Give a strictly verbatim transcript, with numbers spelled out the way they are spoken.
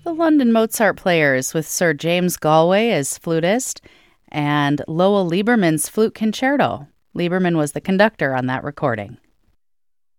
the London Mozart Players with Sir James Galway as flutist and Lowell Lieberman's Flute Concerto. Lieberman was the conductor on that recording.